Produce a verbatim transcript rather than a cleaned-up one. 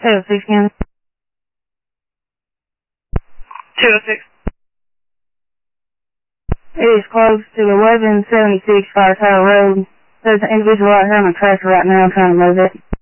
two oh six again. two oh six. It is close to eleven seventy-six Fire Tower Road. There's an individual out here on a tractor right now trying to move it.